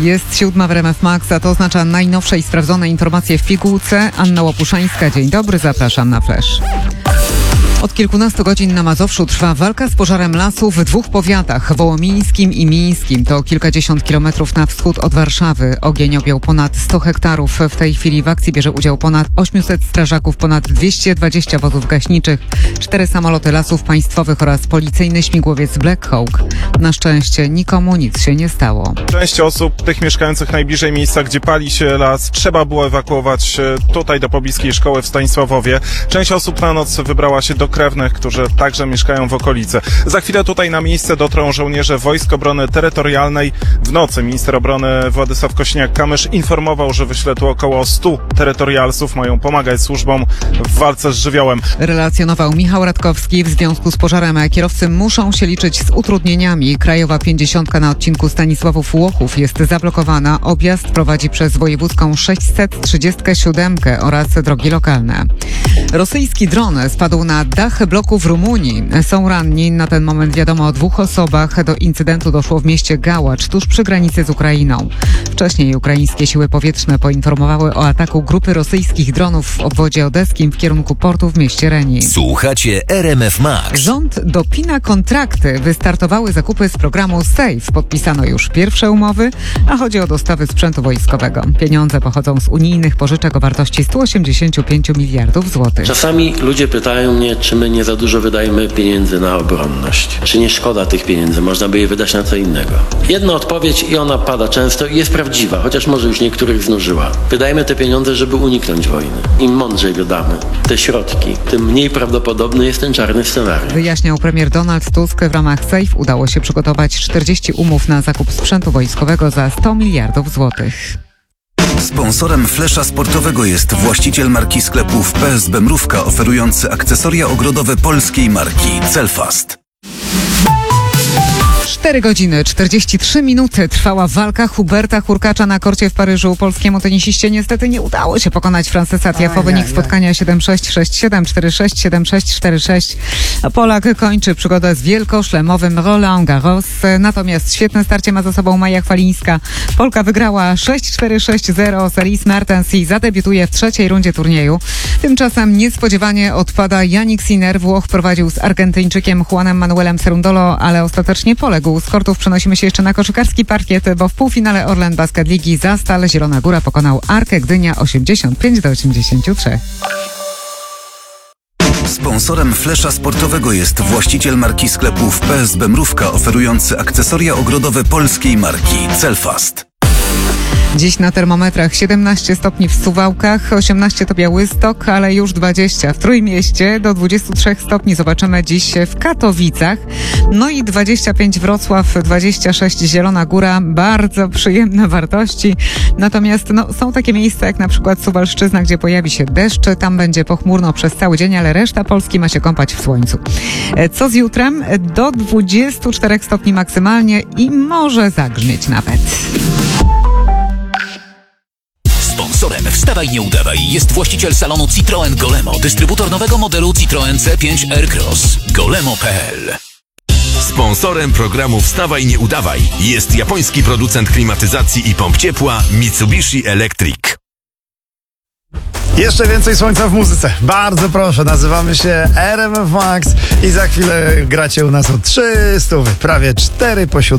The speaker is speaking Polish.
Jest 7 w RMF Max, a to oznacza najnowsze i sprawdzone informacje w pigułce. Anna Łopuszańska, dzień dobry, zapraszam na Flash. Od kilkunastu godzin na Mazowszu trwa walka z pożarem lasu w dwóch powiatach, wołomińskim i mińskim. To kilkadziesiąt kilometrów na wschód od Warszawy. Ogień objął ponad 100 hektarów. W tej chwili w akcji bierze udział ponad 800 strażaków, ponad 220 wozów gaśniczych, 4 samoloty lasów państwowych oraz policyjny śmigłowiec Black Hawk. Na szczęście nikomu nic się nie stało. Część osób, tych mieszkających najbliżej miejsca, gdzie pali się las, trzeba było ewakuować tutaj do pobliskiej szkoły w Stanisławowie. Część osób na noc wybrała się do krewnych, którzy także mieszkają w okolicy. Za chwilę tutaj na miejsce dotrą żołnierze Wojsk Obrony Terytorialnej. W nocy minister obrony Władysław Kosiniak-Kamysz informował, że wyśle tu około 100 terytorialsów, mają pomagać służbom w walce z żywiołem. Relacjonował Michał Radkowski. W związku z pożarem kierowcy muszą się liczyć z utrudnieniami. Krajowa 50 na odcinku Stanisławów-Łochów jest zablokowana. Objazd prowadzi przez wojewódzką 637 oraz drogi lokalne. Rosyjski dron spadł na dach bloku w Rumunii. Są ranni. Na ten moment wiadomo o 2 osobach. Do incydentu doszło w mieście Gałacz, tuż przy granicy z Ukrainą. Wcześniej ukraińskie siły powietrzne poinformowały o ataku grupy rosyjskich dronów w obwodzie odeskim w kierunku portu w mieście Reni. Słuchacie RMF Max. Rząd dopina kontrakty. Wystartowały zakupy z programu SAFE. Podpisano już pierwsze umowy, a chodzi o dostawy sprzętu wojskowego. Pieniądze pochodzą z unijnych pożyczek o wartości 185 miliardów złotych. Czasami ludzie pytają mnie, czy my nie za dużo wydajemy pieniędzy na obronność. Czy nie szkoda tych pieniędzy, można by je wydać na co innego. Jedna odpowiedź i ona pada często i jest prawdziwa, chociaż może już niektórych znużyła. Wydajemy te pieniądze, żeby uniknąć wojny. Im mądrzej wydamy te środki, tym mniej prawdopodobny jest ten czarny scenariusz. Wyjaśniał premier Donald Tusk. W ramach SAFE udało się przygotować 40 umów na zakup sprzętu wojskowego za 100 miliardów złotych. Sponsorem Flesza sportowego jest właściciel marki sklepów PSB Mrówka, oferujący akcesoria ogrodowe polskiej marki Celfast. 4 godziny 43 minuty trwała walka Huberta Hurkacza na korcie w Paryżu. Polskiemu tenisiście niestety nie udało się pokonać Francesa Tiafoe. Wynik spotkania 7-6, 6-7, 4-6, 7-6, 4-6. Polak kończy przygodę z wielkoszlemowym Roland Garros. Natomiast świetne starcie ma za sobą Maja Chwalińska. Polka wygrała 6-4, 6-0 z Elise Mertens i zadebiutuje w trzeciej rundzie turnieju. Tymczasem niespodziewanie odpada Jannik Sinner. Włoch prowadził z Argentyńczykiem Juanem Manuelem Cerundolo, ale ostatecznie poległ. Z kortów przenosimy się jeszcze na koszykarski parkiet, bo w półfinale Orlen Basket Ligi Zastal Zielona Góra pokonał Arkę Gdynia 85-83. Sponsorem Flesza sportowego jest właściciel marki sklepów PSB Mrówka, oferujący akcesoria ogrodowe polskiej marki Celfast. Dziś na termometrach 17 stopni w Suwałkach, 18 to Białystok, ale już 20 w Trójmieście, do 23 stopni zobaczymy dziś w Katowicach, no i 25 Wrocław, 26 Zielona Góra, bardzo przyjemne wartości. Natomiast są takie miejsca jak na przykład Suwalszczyzna, gdzie pojawi się deszcz, tam będzie pochmurno przez cały dzień, ale reszta Polski ma się kąpać w słońcu. Co z jutrem? Do 24 stopni maksymalnie i może zagrzmieć nawet. Sponsorem Wstawaj Nie Udawaj jest właściciel salonu Citroen Golemo, dystrybutor nowego modelu Citroen C5 Aircross. Golemo.pl. Sponsorem programu Wstawaj Nie Udawaj jest japoński producent klimatyzacji i pomp ciepła Mitsubishi Electric. Jeszcze więcej słońca w muzyce. Bardzo proszę, nazywamy się RMF Max i za chwilę gracie u nas o 300, prawie 4 po 7.